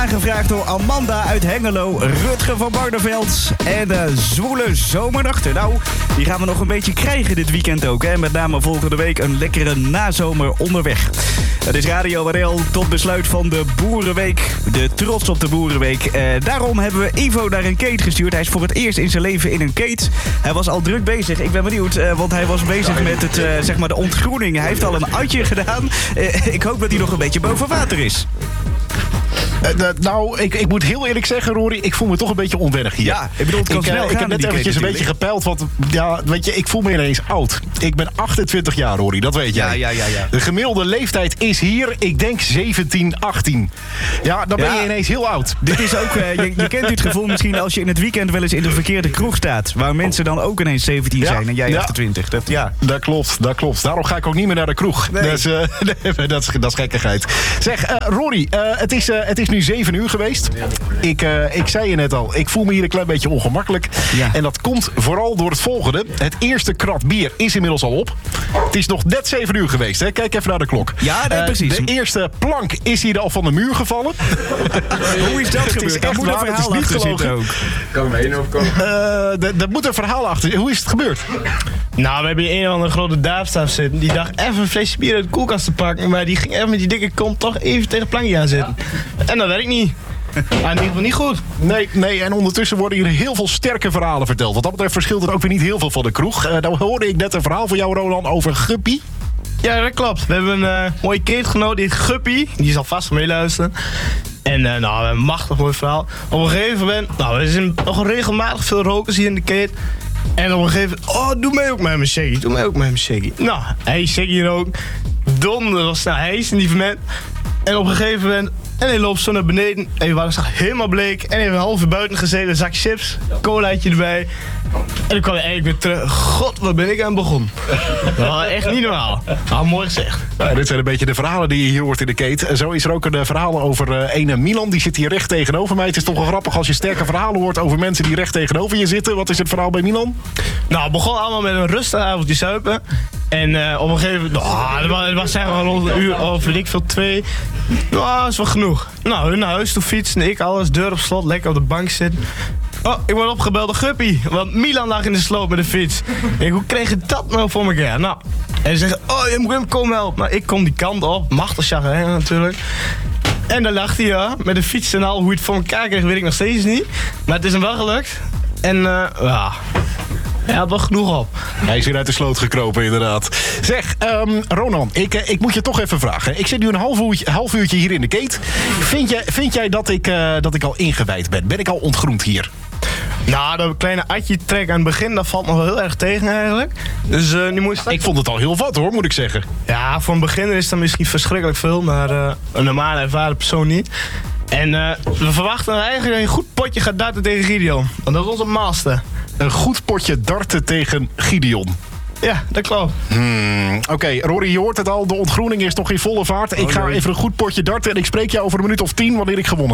Aangevraagd door Amanda uit Hengelo, Rutger van Barneveld en de zwoele zomernachten. Nou, die gaan we nog een beetje krijgen dit weekend ook. Hè? Met name volgende week een lekkere nazomer onderweg. Het is Radio WRL tot besluit van de Boerenweek. De trots op de Boerenweek. Daarom hebben we Ivo naar een keet gestuurd. Hij is voor het eerst in zijn leven in een keet. Hij was al druk bezig. Ik ben benieuwd, want hij was bezig met het, zeg maar de ontgroening. Hij heeft al een atje gedaan. Ik hoop dat hij nog een beetje boven water is. Ik moet heel eerlijk zeggen, Rory, ik voel me toch een beetje onwennig hier. Ja, ik bedoel, het kan snel ik heb net eventjes een beetje gepeild, want ja, weet je, ik voel me ineens oud. Ik ben 28 jaar, Rory, dat weet jij. Ja. De gemiddelde leeftijd is hier, ik denk 17, 18. Ja, dan ben je ineens heel oud. Dit is ook, je kent dit gevoel misschien als je in het weekend wel eens in de verkeerde kroeg staat. Waar mensen dan ook ineens 17 zijn en jij 28. Dat klopt. Daarom ga ik ook niet meer naar de kroeg. Nee. Dat is gekkigheid. Zeg, Rory, het is nu 7 uur geweest. Ik zei je net al, ik voel me hier een klein beetje ongemakkelijk. Ja. En dat komt vooral door het volgende. Het eerste krat bier is inmiddels al op. Het is nog net 7 uur geweest, hè? Kijk even naar de klok. Ja, nee, precies. De eerste plank is hier al van de muur gevallen. Hoe is dat gebeurd? Daar moet een verhaal achter zitten ook. Kan er maar één overkomen. Er moet een verhaal achter. Hoe is het gebeurd? Nou, we hebben hier een of andere grote daafstaf zitten. Die dacht even een flesje bier uit de koelkast te pakken. Maar die ging even met die dikke kont toch even tegen het plankje aan zitten. En dat werkt niet. In ieder geval niet goed. Nee, en ondertussen worden hier heel veel sterke verhalen verteld. Wat dat betreft verschilt het ook weer niet heel veel van de kroeg. Nou hoorde ik net een verhaal van jou, Roland, over Guppy. Ja, dat klopt. We hebben een mooie keetgenoot, die heet Guppy. Die zal vast meeluisteren. En een machtig mooi verhaal. Op een gegeven moment, er zijn nog regelmatig veel rokers hier in de keet. En op een gegeven moment, doe mij ook met mijn shaggy. Nou, hij shaggy hier ook. Donder was hij is een lieve man. En op een gegeven moment, en hij loopt zo naar beneden. En we waren helemaal bleek. En hij heeft een half uur buiten gezeten, een zak chips, colaatje erbij. En dan kwam hij eigenlijk weer terug. God, wat ben ik aan begonnen. Echt niet normaal. Nou, mooi gezegd. Ja, dit zijn een beetje de verhalen die je hier hoort in de keet. Zo is er ook een verhaal over ene Milan. Die zit hier recht tegenover mij. Het is toch wel grappig als je sterke verhalen hoort over mensen die recht tegenover je zitten. Wat is het verhaal bij Milan? Nou, het begon allemaal met een rustig avondje zuipen. En op een gegeven moment, het was eigenlijk al rond een uur of weet ik veel, 2. Nou, dat is wel genoeg. Nou, hun naar huis toe fietsen, ik alles, deur op slot, lekker op de bank zitten. Oh, ik word opgebeld door Guppy, want Milan lag in de sloot met de fiets. Hoe kreeg je dat nou voor elkaar? Nou, en ze zeggen, je moet hem komen helpen. Nou, ik kom die kant op, machtig chagrin natuurlijk. En dan lag hij met de fiets en al. Hoe hij het voor elkaar kreeg, weet ik nog steeds niet. Maar het is hem wel gelukt. En hij had wel genoeg op. Hij is weer uit de sloot gekropen, inderdaad. Zeg, Ronan, ik moet je toch even vragen. Ik zit nu een half uurtje hier in de keet. Vind jij dat ik al ingewijd ben? Ben ik al ontgroend hier? Nou, dat kleine atje trek aan het begin, dat valt nog wel heel erg tegen eigenlijk. Dus nu moet je straks... Ik vond het al heel wat hoor, moet ik zeggen. Ja, voor een beginner is dat misschien verschrikkelijk veel, maar een normale ervaren persoon niet. En we verwachten eigenlijk dat je een goed potje gaat darten tegen Gideon. Want dat is onze master. Een goed potje darten tegen Gideon. Ja, dat klopt. Oké, Rory, je hoort het al. De ontgroening is nog in volle vaart. Ik ga even een goed potje darten en ik spreek jou over een minuut of 10 wanneer ik gewonnen